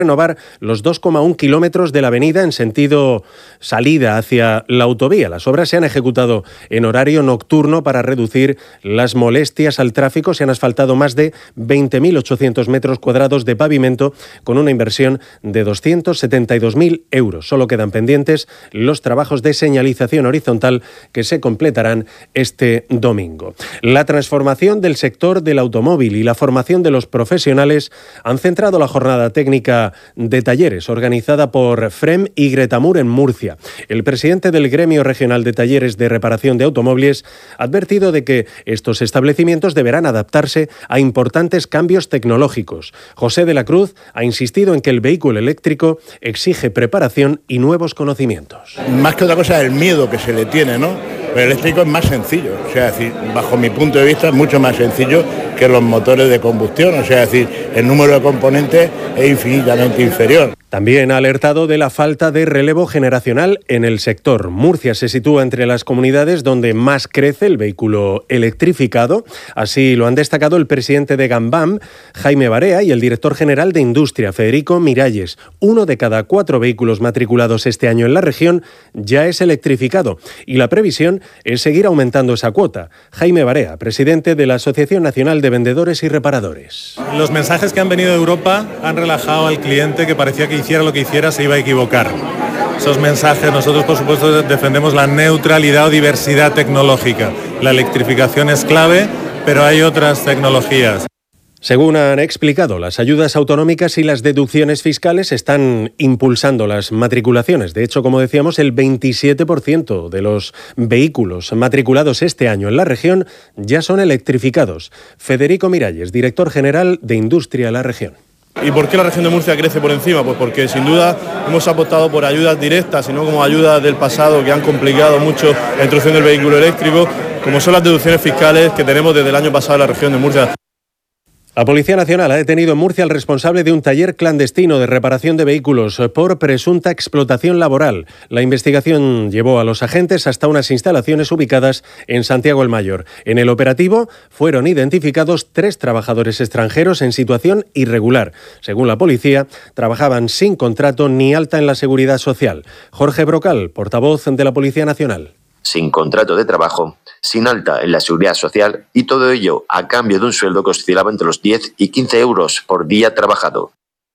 renovar los 2,1 kilómetros de la avenida en sentido salida hacia la autovía. Las obras se han ejecutado en horario nocturno para reducir las molestias al tráfico. Se han asfaltado más de 20.800 metros cuadrados de pavimento con una inversión de 272.000 euros. Solo quedan pendientes los trabajos de señalización horizontal que se completarán este domingo. La transformación del sector del automóvil y la formación de los profesionales han centrado la jornada técnica de talleres organizada por FREM y Gretamur en Murcia. El presidente del Gremio Regional de Talleres de Reparación de Automóviles ha advertido de que estos establecimientos deberán adaptarse a importantes cambios tecnológicos. José de la Cruz ha insistido en que el vehículo eléctrico exige preparación y nuevos conocimientos. Más que otra cosa es el miedo que se le tiene, ¿no? Pero el eléctrico es más sencillo, o sea, es decir, bajo mi punto de vista es mucho más sencillo que los motores de combustión, o sea, es decir, el número de componentes es infinitamente inferior. También ha alertado de la falta de relevo generacional en el sector. Murcia se sitúa entre las comunidades donde más crece el vehículo electrificado. Así lo han destacado el presidente de Gambam, Jaime Barea, y el director general de Industria, Federico Miralles. 1 de cada 4 vehículos matriculados este año en la región ya es electrificado y la previsión es seguir aumentando esa cuota. Jaime Barea, presidente de la Asociación Nacional de Vendedores y Reparadores. Los mensajes que han venido de Europa han relajado al cliente que parecía que hiciera lo que hiciera se iba a equivocar. Esos mensajes, nosotros por supuesto defendemos la neutralidad o diversidad tecnológica. La electrificación es clave, pero hay otras tecnologías. Según han explicado, las ayudas autonómicas y las deducciones fiscales están impulsando las matriculaciones. De hecho, como decíamos, el 27% de los vehículos matriculados este año en la región ya son electrificados. Federico Miralles, director general de Industria de la región. ¿Y por qué la región de Murcia crece por encima? Pues porque sin duda hemos apostado por ayudas directas y no como ayudas del pasado que han complicado mucho la introducción del vehículo eléctrico, como son las deducciones fiscales que tenemos desde el año pasado en la región de Murcia. La Policía Nacional ha detenido en Murcia al responsable de un taller clandestino de reparación de vehículos por presunta explotación laboral. La investigación llevó a los agentes hasta unas instalaciones ubicadas en Santiago el Mayor. En el operativo fueron identificados 3 trabajadores extranjeros en situación irregular. Según la policía, trabajaban sin contrato ni alta en la Seguridad Social. Jorge Brocal, portavoz de la Policía Nacional. Sin contrato de trabajo, sin alta en la Seguridad Social y todo ello a cambio de un sueldo que oscilaba entre los 10 y 15 euros por día trabajado.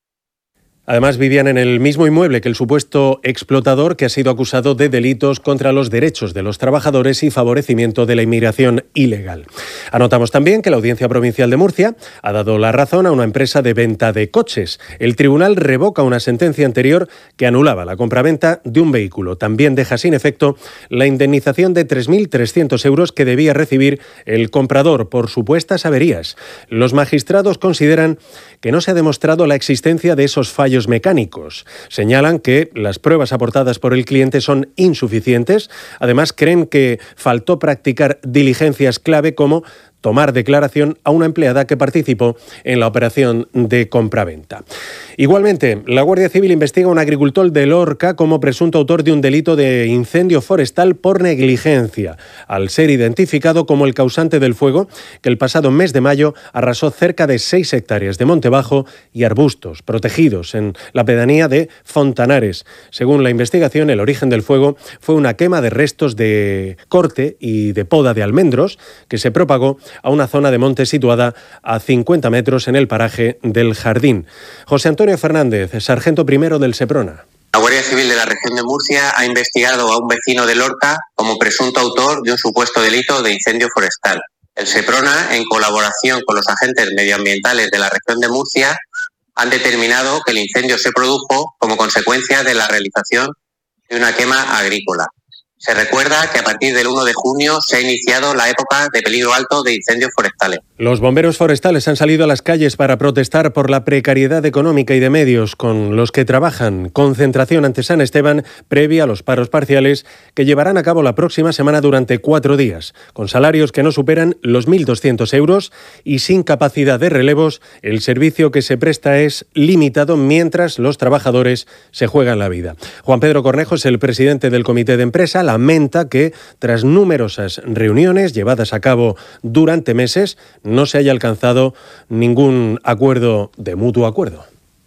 Además, vivían en el mismo inmueble que el supuesto explotador que ha sido acusado de delitos contra los derechos de los trabajadores y favorecimiento de la inmigración ilegal. Anotamos también que la Audiencia Provincial de Murcia ha dado la razón a una empresa de venta de coches. El tribunal revoca una sentencia anterior que anulaba la compraventa de un vehículo. También deja sin efecto la indemnización de 3.300 euros que debía recibir el comprador por supuestas averías. Los magistrados consideran que no se ha demostrado la existencia de esos fallos mecánicos. Señalan que las pruebas aportadas por el cliente son insuficientes. Además, creen que faltó practicar diligencias clave como tomar declaración a una empleada que participó en la operación de compraventa. Igualmente, la Guardia Civil investiga a un agricultor de Lorca como presunto autor de un delito de incendio forestal por negligencia, al ser identificado como el causante del fuego que el pasado mes de mayo arrasó cerca de 6 hectáreas de monte bajo y arbustos protegidos en la pedanía de Fontanares. Según la investigación, el origen del fuego fue una quema de restos de corte y de poda de almendros que se propagó a una zona de monte situada a 50 metros en el paraje del Jardín. José Antonio Fernández, sargento primero del Seprona. La Guardia Civil de la región de Murcia ha investigado a un vecino de Lorca como presunto autor de un supuesto delito de incendio forestal. El Seprona, en colaboración con los agentes medioambientales de la región de Murcia, han determinado que el incendio se produjo como consecuencia de la realización de una quema agrícola. Se recuerda que a partir del 1 de junio se ha iniciado la época de peligro alto de incendios forestales. Los bomberos forestales han salido a las calles para protestar por la precariedad económica y de medios con los que trabajan. Concentración ante San Esteban previa a los paros parciales que llevarán a cabo la próxima semana durante 4 días, con salarios que no superan los 1.200 euros y sin capacidad de relevos. El servicio que se presta es limitado mientras los trabajadores se juegan la vida. Juan Pedro Cornejo es el presidente del comité de empresa. Lamenta que, tras numerosas reuniones llevadas a cabo durante meses, no se haya alcanzado ningún acuerdo de mutuo acuerdo.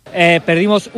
Perdimos